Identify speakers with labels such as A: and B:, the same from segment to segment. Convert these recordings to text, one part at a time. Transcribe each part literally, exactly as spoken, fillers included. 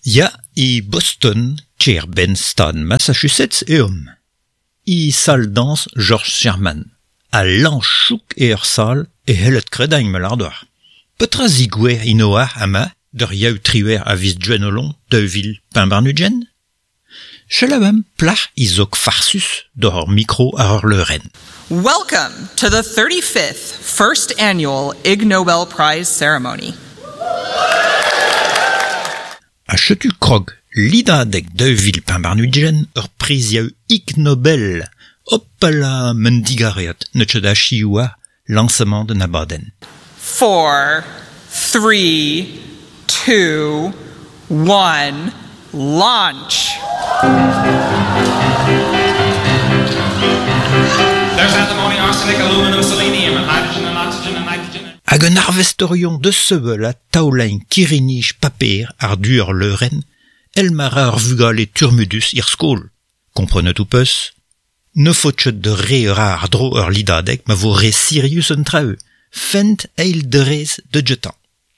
A: Ja, i Boston, tjer ben stad Massachusetts eom. I sal dans George Sherman. A lan chouk e ur sal e hellet kredañ me lardouar. Petra zigouer inoar ama, d'ur yaou triwer a viz djenolon de vil Pimbarnugen? Chelabam plach i zok farsus d'ur micro ar ur leuren.
B: Welcome to the thirty-fifth First Annual Ig Nobel Prize Ceremony.
A: A chetu krog lida dek de vil Pimbarnugen ur priz yaou Ig Nobel. Hoppala mendigareot neutchet a chioua lancement de nabaden.
B: Four, three, two, one, launch.
C: There's antimony, arsenic, aluminum, selenium, and hydrogen and oxygen and nitrogen.
A: Hag un arvestorion de sevel a taoulain kirinij paper ar dur leuren, el mara ar vugal e turmudus ir skol. Komprenet ou peus? Ne fotchet de re ra ar dro ur lidadek ma vo re Sirius un traeu, fent eil de rez de jetan.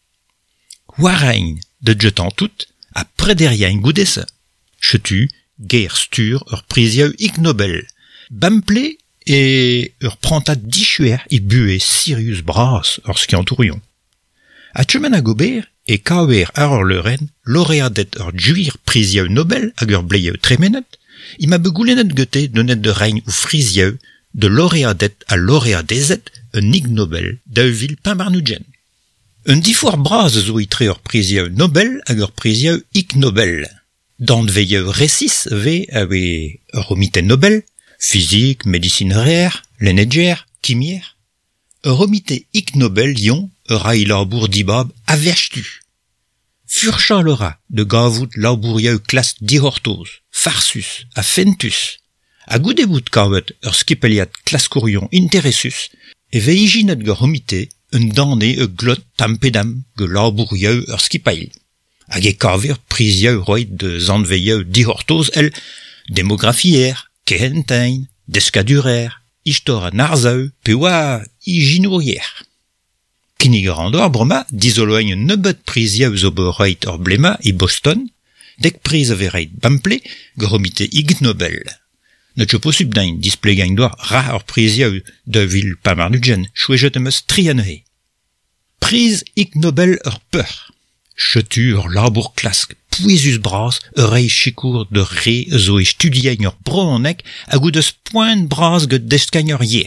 A: Warein de jetan tout, a prederien goudesse. Chetu, guerre stur ur priziaou Ig Nobel. Bample e ur prantat dichuer i bue Sirius bras ur skiantourion. A tchemen a gober e kawer ar ur leuren laureadet ur juir priziaou Nobel hag ur bleiaou tremenet, i ma begoulenet gete donet de reign ou friziaou de laureadet a laureadezet un Ig Nobel da vil Pimbarnugen. Un difour bras zo itre ur priziaou Nobel hag ur priziaou Ig Nobel. Dant veilleux récis ve ave ur omite Nobel, physique, médecine rare, leneger, kimier. Ur omite Ig Nobel yon ur a il arbour dibab a verstu. Furcha lera de gavout labouriaou klas dihortoz, farsus, a fentus. A goudebout kavet ur skipeliat klas kourion interessus, e veijinet gur omite un dane e glot tampedam ge labouriaou ur skipail. Hag e kaver priziaou roit de zanveiaou dihortoz el demografier, kehentein, deskadurer, istor a narzaou, pe oa ijinourier. Kinig ur andor broma dizoloen un nebeut priziaou zo beureit ur blema i Boston, dek priz a vereit bample gromite Ig Nobel. Neutche posub dain displegañ doar ra ur priziaou de vil Pimbarnugen, chouejet emeus trianhe. Priz Ig Nobel ur peur. Chetu ur labour klask pouezus bras ur ei chikour de re zo e studieñ ur bronek hag ou deus poent bras get deskañ ur yer.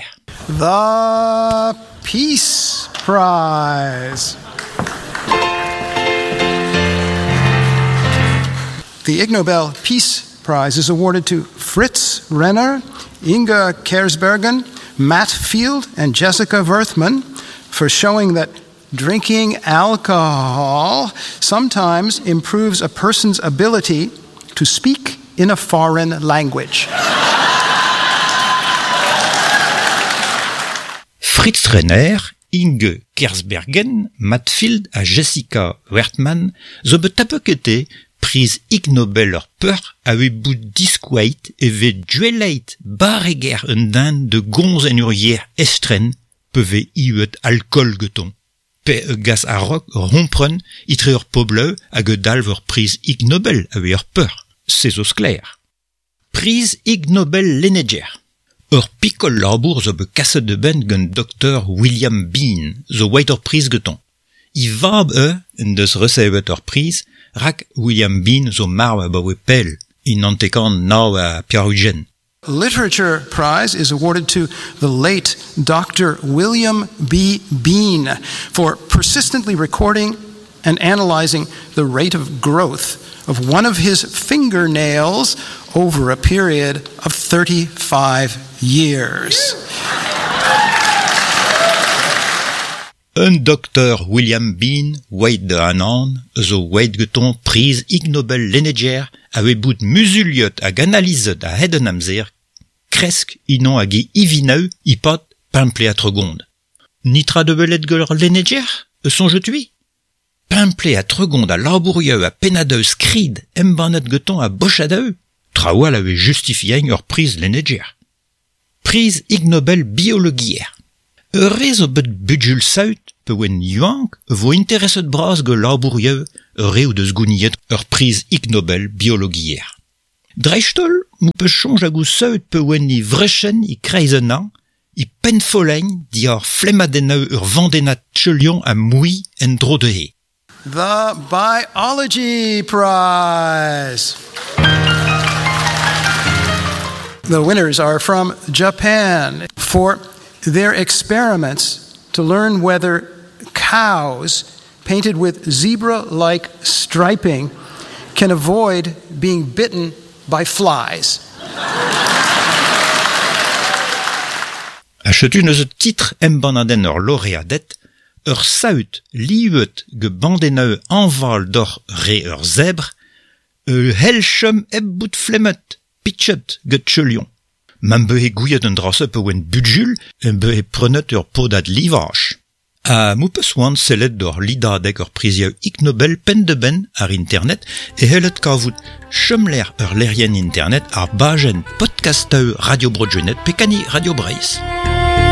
D: The Peace Prize. The Ig Nobel Peace Prize is awarded to Fritz Renner, Inga Kersbergen, Matt Field, and Jessica Werthmann for showing that drinking alcohol sometimes improves a person's ability to speak in a foreign language.
A: Fritz Renner, Inge Kersbergen, Matt Field a Jessica Werthmann zo bet tapekete priz Ig Nobel ur peur ave bout diskouait e ve dueleit bareger un din de gonz en ur yer estren peve iuet alcool geton. Pe e gas a rok rompren itre ur pobleu hag e dalv ur priz Ig Nobel ave ur peur. Se zo skler. Priz Ig Nobel leneger. Ur pikol labour zo be kaset de ben gant doktor William Bean zo wait ur priz geton. I vab e, en deus receivet ur priz, rak William Bean zo mar a bawe pel, in antekan nao a piarugen.
D: Literature Prize is awarded to the late Doctor William B. Bean for persistently recording and analyzing the rate of growth of one of his fingernails over a period of thirty-five years.
A: Un docteur William Bean wait de anan, zo wait geton priz Ig Nobel leneger ave bout musuliot hag analizet a hed an amzer, kresk inon hag e ivineu ipat pimple a tregond. Nitra de belet geur leneger, e sonje tui? Pimple a tregond a labourieux a penadeu skrid embanet geton a bochadeu, traoal ave justifiañ ur priz leneger. Priz Ig Nobel biologier. Ur rezo bet budjul saut pe oen yuank vo intereset bras ge labourieux ur reo deus gouniet ur priz Ig Nobel biologier. Dreistol, mou pe chonj a gous saut pe oen ni vrechen i kreizenna, i penfolein di ar flemmadeneu ur vandenat tchelion a moui en dro de he.
D: The Biology Prize. The winners are from Japan for their experiments to learn whether cows painted with zebra-like striping can avoid being bitten by flies.
A: Achetu neus titre embanaden ur laureadet, ur saut liuet ge bandeneu anval d'or re ur zèbre, e helchum eb bout flemmet, pitchet ge tchelion. Mam be e gouillet un drasse pe oen budjul, en be e prenet ur podad livach. A mou peus oant sellet d'or lidadek ur priziaou Ig Nobel pen de ben ar internet e hellet kavout chumler ur lerien internet ar bajen podcasteu Radio Broadjunet pe kani Radio Breizh.